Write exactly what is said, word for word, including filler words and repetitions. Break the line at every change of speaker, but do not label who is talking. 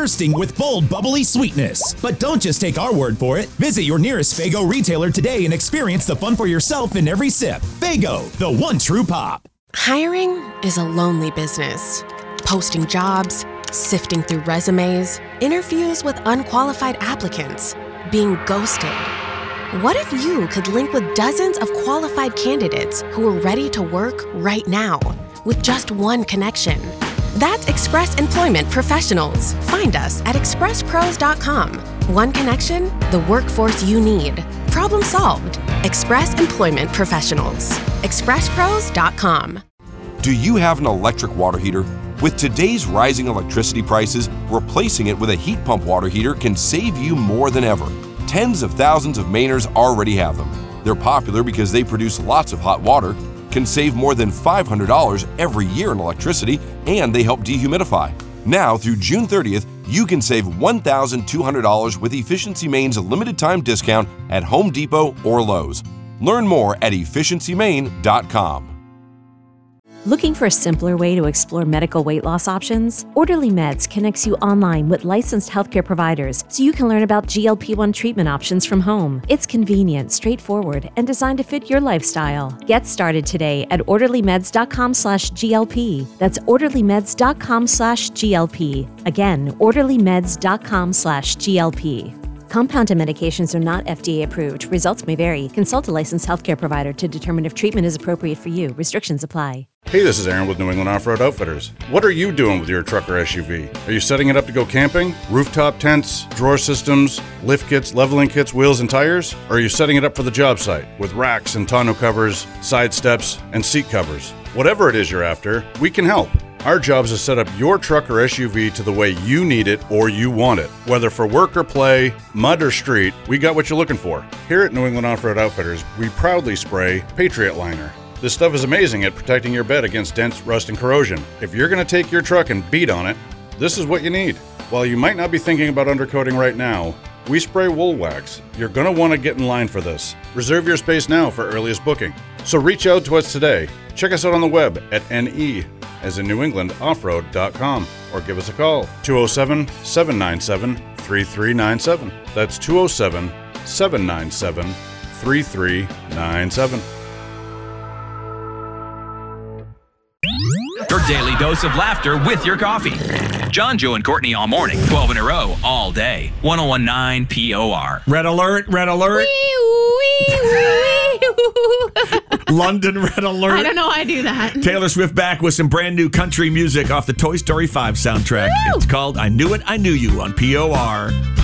bursting with bold, bubbly sweetness. But don't just take our word for it. Visit your nearest Faygo retailer today and experience the fun for yourself in every sip. Faygo, the one true pop.
Hiring is a lonely business. Posting jobs, sifting through resumes, interviews with unqualified applicants, being ghosted. What if you could link with dozens of qualified candidates who are ready to work right now with just one connection? That's Express Employment Professionals. Find us at express pros dot com. One connection, the workforce you need. Problem solved. Express Employment Professionals. express pros dot com.
Do you have an electric water heater? With today's rising electricity prices, replacing it with a heat pump water heater can save you more than ever. Tens of thousands of Mainers already have them. They're popular because they produce lots of hot water, can save more than five hundred dollars every year in electricity, and they help dehumidify. Now, through June thirtieth, you can save one thousand two hundred dollars with Efficiency Maine's limited time discount at Home Depot or Lowe's. Learn more at efficiency maine dot com.
Looking for a simpler way to explore medical weight loss options? Orderly Meds connects you online with licensed healthcare providers so you can learn about G L P one treatment options from home. It's convenient, straightforward, and designed to fit your lifestyle. Get started today at orderly meds dot com slash G L P. That's orderly meds dot com slash G L P. Again, orderly meds dot com slash G L P. Compounded medications are not F D A approved. Results may vary. Consult a licensed healthcare provider to determine if treatment is appropriate for you. Restrictions apply.
Hey, this is Aaron with New England Off-Road Outfitters. What are you doing with your truck or S U V? Are you setting it up to go camping? Rooftop tents, drawer systems, lift kits, leveling kits, wheels, and tires? Or are you setting it up for the job site with racks and tonneau covers, side steps, and seat covers? Whatever it is you're after, we can help. Our job is to set up your truck or S U V to the way you need it or you want it. Whether for work or play, mud or street, we got what you're looking for. Here at New England Off-Road Outfitters, we proudly spray Patriot Liner. This stuff is amazing at protecting your bed against dents, rust, and corrosion. If you're going to take your truck and beat on it, this is what you need. While you might not be thinking about undercoating right now, we spray wool wax. You're going to want to get in line for this. Reserve your space now for earliest booking. So reach out to us today. Check us out on the web at N E as in New England Offroad dot com or give us a call, two oh seven, seven nine seven, three three nine seven. That's two oh seven, seven nine seven, three three nine seven.
Your daily dose of laughter with your coffee. John, Joe, and Courtney all morning, twelve in a row, all day. one oh one point nine P O R.
Red alert, red alert. London red alert.
I don't know why I do that.
Taylor Swift back with some brand new country music off the Toy Story five soundtrack. Woo! It's called I Knew It, I Knew You on P O R.